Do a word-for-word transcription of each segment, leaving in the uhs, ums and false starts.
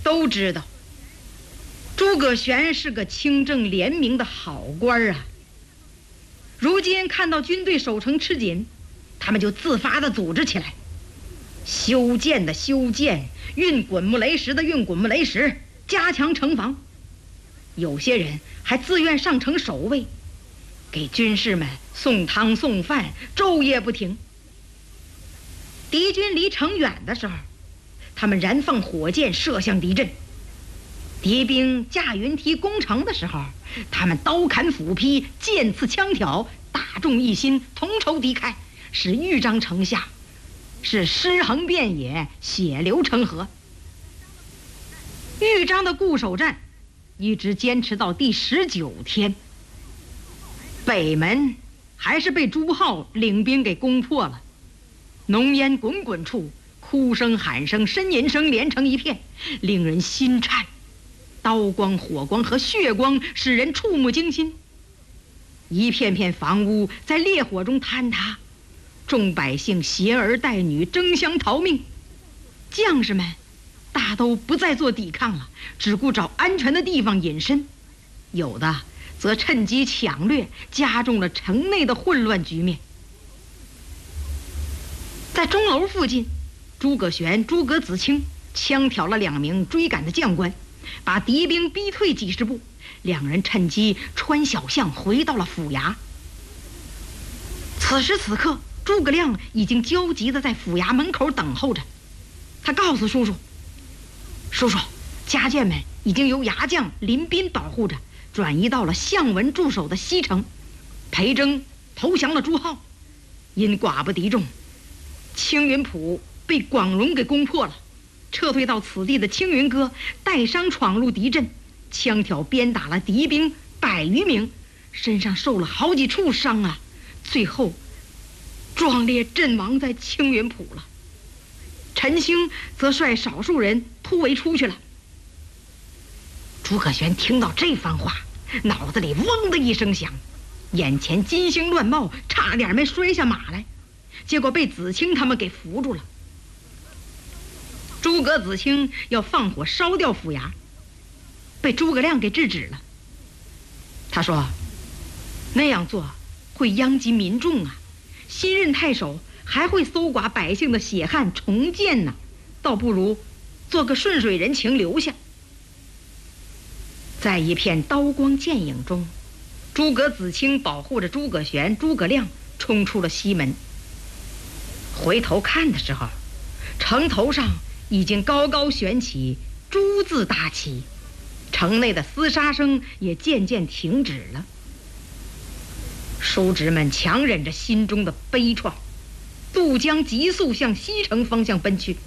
都知道诸葛玄是个清正廉明的好官啊。如今看到军队守城吃紧，他们就自发地组织起来，修建的修建，运滚木雷石的运滚木雷石，加强城防。有些人还自愿上城守卫，给军士们送汤送饭，昼夜不停。敌军离城远的时候，他们燃放火箭射向敌阵；敌兵架云梯攻城的时候，他们刀砍斧劈，剑刺枪挑，大众一心，同仇敌忾，使豫章城下是尸横遍野，血流成河。豫章的固守战一直坚持到第十九天，北门还是被朱浩领兵给攻破了。浓烟滚滚处，哭声喊声呻吟声连成一片，令人心颤。刀光火光和血光使人触目惊心，一片片房屋在烈火中坍塌，众百姓携儿带女争相逃命。将士们大都不再做抵抗了，只顾找安全的地方隐身，有的则趁机抢掠，加重了城内的混乱局面。在钟楼附近，诸葛玄、诸葛子清枪挑了两名追赶的将官，把敌兵逼退几十步。两人趁机穿小巷回到了府衙。此时此刻，诸葛亮已经焦急地在府衙门口等候着。他告诉叔叔：“叔叔，家眷们已经由牙将林彬保护着，转移到了项文驻守的西城。裴征投降了朱浩，因寡不敌众，青云浦被广荣给攻破了。撤退到此地的青云哥带伤闯入敌阵，枪挑鞭打了敌兵百余名，身上受了好几处伤啊，最后壮烈阵亡在青云浦了。陈兴则率少数人突围出去了。”诸葛玄听到这番话，脑子里嗡的一声响，眼前金星乱冒，差点没摔下马来，结果被子清他们给扶住了。诸葛子清要放火烧掉府衙，被诸葛亮给制止了。他说：“那样做会殃及民众啊，新任太守还会搜刮百姓的血汗重建呢，倒不如做个顺水人情留下。”在一片刀光剑影中，诸葛子清保护着诸葛玄、诸葛亮冲出了西门。回头看的时候，城头上已经高高悬起朱字大旗，城内的厮杀声也渐渐停止了。叔侄们强忍着心中的悲怆，渡江急速向西城方向奔去。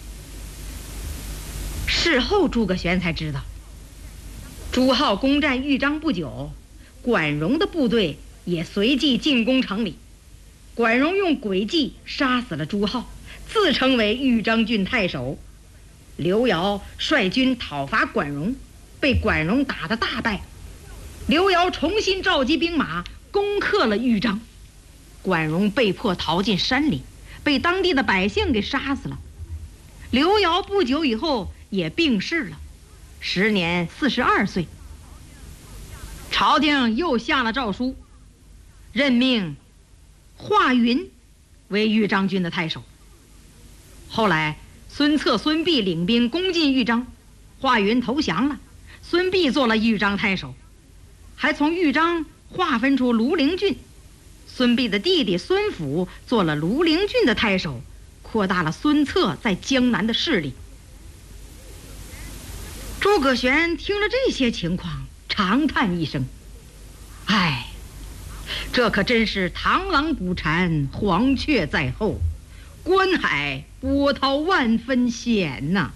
事后诸葛玄才知道，朱浩攻占豫章不久，管荣的部队也随即进攻城里。管荣用诡计杀死了朱浩，自称为豫章郡太守。刘繇率军讨伐管荣，被管荣打得大败。刘繇重新召集兵马，攻克了豫章。管荣被迫逃进山里，被当地的百姓给杀死了。刘繇不久以后也病逝了，时年四十二岁。朝廷又下了诏书，任命华云为豫章郡的太守。后来孙策、孙弼领兵攻进豫章，华云投降了，孙弼做了豫章太守，还从豫章划分出庐陵郡。孙弼的弟弟孙府做了庐陵郡的太守，扩大了孙策在江南的势力。诸葛玄听了这些情况，长叹一声：“唉，这可真是螳螂捕蝉，黄雀在后，关海波涛万分险呐！”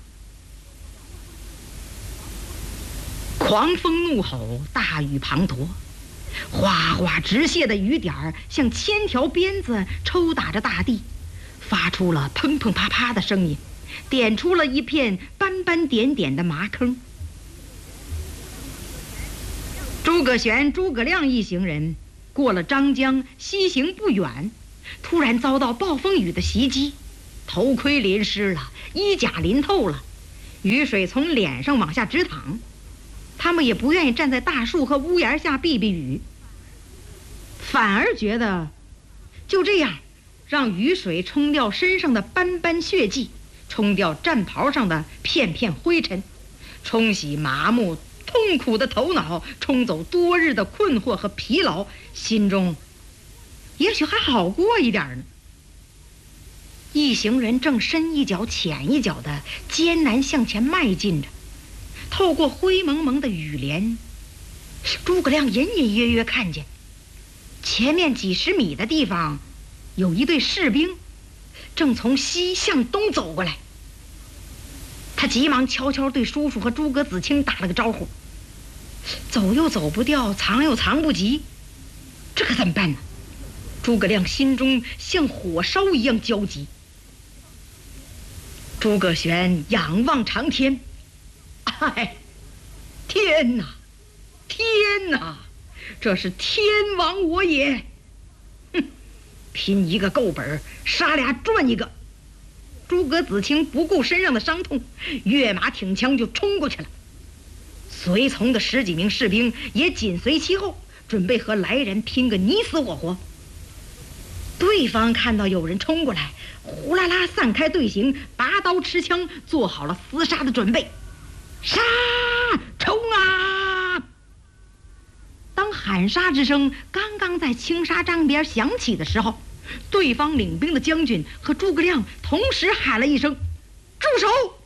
狂风怒吼，大雨滂沱，哗哗直泻的雨点儿像千条鞭子抽打着大地，发出了砰砰啪啪的声音，点出了一片斑斑点点的麻坑。诸葛玄、诸葛亮一行人过了张江，西行不远，突然遭到暴风雨的袭击，头盔淋湿了，衣甲淋透了， 雨水从脸上往下直淌，他们也不愿意站在大树和屋檐下避避雨，反而觉得就这样让雨水冲掉身上的斑斑血迹，冲掉战袍上的片片灰尘，冲洗麻木痛苦的头脑，冲走多日的困惑和疲劳，心中也许还好过一点呢。一行人正深一脚浅一脚的艰难向前迈进着，透过灰蒙蒙的雨帘，诸葛亮隐隐约约看见前面几十米的地方有一队士兵正从西向东走过来。他急忙悄悄对叔叔和诸葛子清打了个招呼，走又走不掉，藏又藏不及，这可怎么办呢？诸葛亮心中像火烧一样焦急。诸葛玄仰望长天，哎，天哪，天哪，这是天亡我也！哼，拼一个够本，杀俩赚一个。诸葛子清不顾身上的伤痛，跃马挺枪就冲过去了。随从的十几名士兵也紧随其后，准备和来人拼个你死我活。对方看到有人冲过来，呼啦啦散开队形，拔刀持枪，做好了厮杀的准备。杀！冲啊！当喊杀之声刚刚在青纱帐边响起的时候，对方领兵的将军和诸葛亮同时喊了一声：“住手！”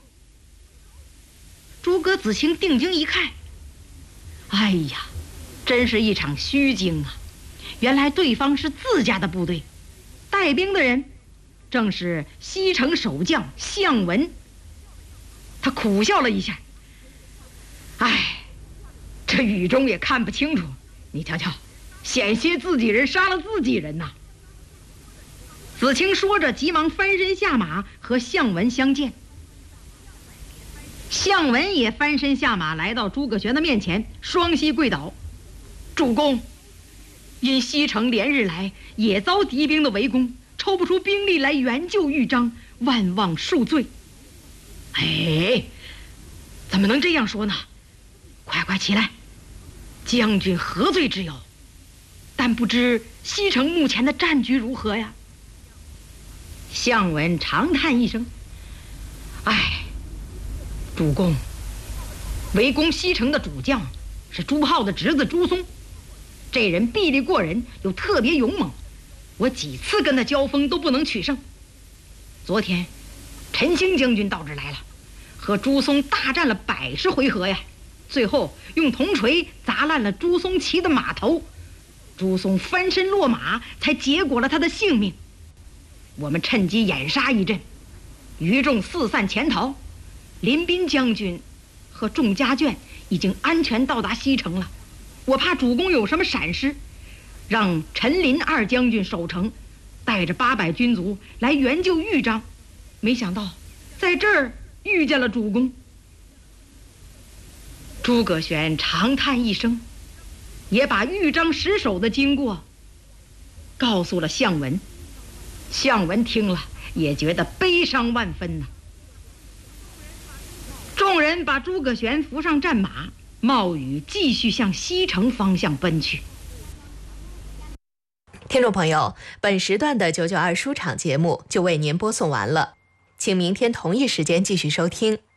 诸葛子清定睛一看，哎呀，真是一场虚惊啊！原来对方是自家的部队，带兵的人正是西城守将项文。他苦笑了一下，哎，这雨中也看不清楚，你瞧瞧，险些自己人杀了自己人呐！子清说着，急忙翻身下马和项文相见。项文也翻身下马，来到诸葛玄的面前，双膝跪倒：“主公，因西城连日来也遭敌兵的围攻，抽不出兵力来援救豫章，万望恕罪。”哎，怎么能这样说呢？快快起来，将军何罪之有？但不知西城目前的战局如何呀？项文长叹一声：“哎，主公，围攻西城的主将是朱浩的侄子朱松，这人臂力过人，又特别勇猛，我几次跟他交锋都不能取胜。昨天陈兴将军到这儿来了，和朱松大战了百十回合呀，最后用铜锤砸烂了朱松骑的马头，朱松翻身落马，才结果了他的性命。我们趁机掩杀一阵，余众四散潜逃。林彬将军和众家眷已经安全到达西城了，我怕主公有什么闪失，让陈林二将军守城，带着八百军卒来援救豫章。没想到在这儿遇见了主公。”诸葛玄长叹一声，也把豫章失守的经过告诉了项文。项文听了也觉得悲伤万分呐。众人把诸葛玄扶上战马，冒雨继续向西城方向奔去。 听众朋友，本时段的九九二书场节目就为您播送完了，请明天同一时间继续收听。